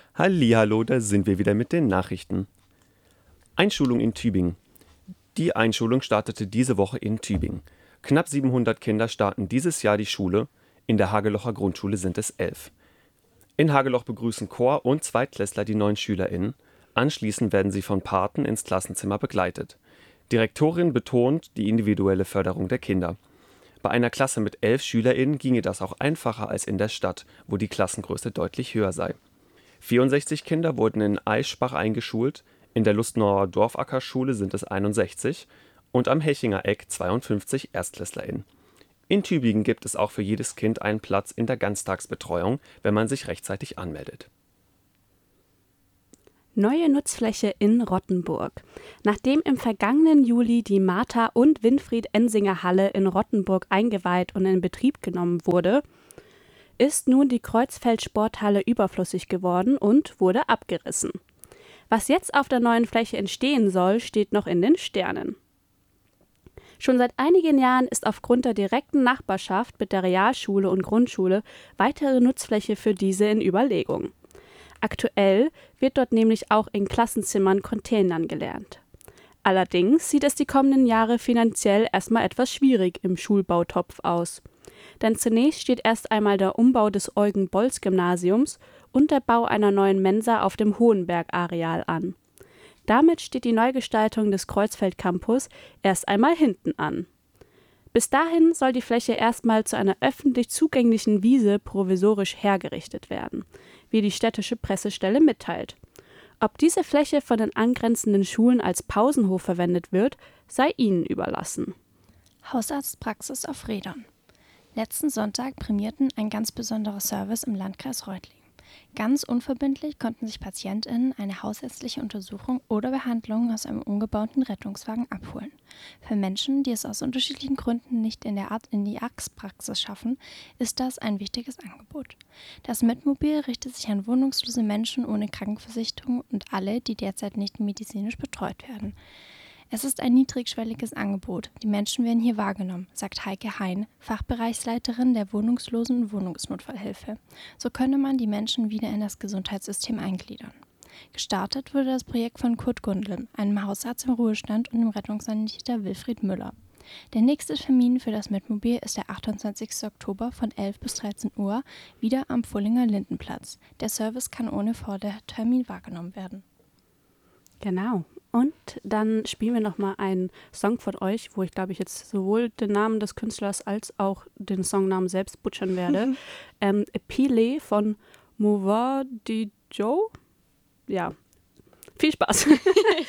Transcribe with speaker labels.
Speaker 1: Hallihallo, da sind wir wieder mit den Nachrichten. Einschulung in Tübingen. Die Einschulung startete diese Woche in Tübingen. Knapp 700 Kinder starten dieses Jahr die Schule. In der Hagelocher Grundschule sind es 11. In Hageloch begrüßen Chor- und Zweitklässler die neuen SchülerInnen. Anschließend werden sie von Paten ins Klassenzimmer begleitet. Die Rektorin betont die individuelle Förderung der Kinder. Bei einer Klasse mit 11 SchülerInnen ginge das auch einfacher als in der Stadt, wo die Klassengröße deutlich höher sei. 64 Kinder wurden in Aischbach eingeschult, in der Lustnauer Dorfackerschule sind es 61 und am Hechinger Eck 52 ErstklässlerInnen. In Tübingen gibt es auch für jedes Kind einen Platz in der Ganztagsbetreuung, wenn man sich rechtzeitig anmeldet.
Speaker 2: Neue Nutzfläche in Rottenburg. Nachdem im vergangenen Juli die Martha- und Winfried-Ensinger-Halle in Rottenburg eingeweiht und in Betrieb genommen wurde, ist nun die Kreuzfeld-Sporthalle überflüssig geworden und wurde abgerissen. Was jetzt auf der neuen Fläche entstehen soll, steht noch in den Sternen. Schon seit einigen Jahren ist aufgrund der direkten Nachbarschaft mit der Realschule und Grundschule weitere Nutzfläche für diese in Überlegung. Aktuell wird dort nämlich auch in Klassenzimmern Containern gelernt. Allerdings sieht es die kommenden Jahre finanziell erstmal etwas schwierig im Schulbautopf aus. Denn zunächst steht erst einmal der Umbau des Eugen-Bolz-Gymnasiums und der Bau einer neuen Mensa auf dem Hohenberg-Areal an. Damit steht die Neugestaltung des Kreuzfeld-Campus erst einmal hinten an. Bis dahin soll die Fläche erstmal zu einer öffentlich zugänglichen Wiese provisorisch hergerichtet werden, wie die städtische Pressestelle mitteilt. Ob diese Fläche von den angrenzenden Schulen als Pausenhof verwendet wird, sei ihnen überlassen.
Speaker 3: Hausarztpraxis auf Rädern. Letzten Sonntag prämierten ein ganz besonderer Service im Landkreis Reutlingen. Ganz unverbindlich konnten sich PatientInnen eine hausärztliche Untersuchung oder Behandlung aus einem umgebauten Rettungswagen abholen. Für Menschen, die es aus unterschiedlichen Gründen nicht in die Arztpraxis schaffen, ist das ein wichtiges Angebot. Das Mitmobil richtet sich an wohnungslose Menschen ohne Krankenversicherung und alle, die derzeit nicht medizinisch betreut werden. Es ist ein niedrigschwelliges Angebot. Die Menschen werden hier wahrgenommen, sagt Heike Hein, Fachbereichsleiterin der Wohnungslosen- und Wohnungsnotfallhilfe. So könne man die Menschen wieder in das Gesundheitssystem eingliedern. Gestartet wurde das Projekt von Kurt Gundel, einem Hausarzt im Ruhestand und dem Rettungssanitäter Wilfried Müller. Der nächste Termin für das Mitmobil ist der 28. Oktober von 11 bis 13 Uhr, wieder am Pfullinger Lindenplatz. Der Service kann ohne Vortermin wahrgenommen werden.
Speaker 2: Genau. Und dann spielen wir nochmal einen Song von euch, wo ich, glaube ich, jetzt sowohl den Namen des Künstlers als auch den Songnamen selbst butchern werde. Pile von Mouvard de Joe. Ja, viel Spaß.